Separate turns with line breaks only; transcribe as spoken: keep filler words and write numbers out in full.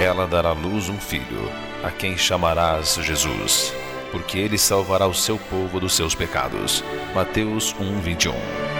ela dará à luz um filho, a quem chamarás Jesus, porque ele salvará o seu povo dos seus pecados. Mateus um, vinte e um.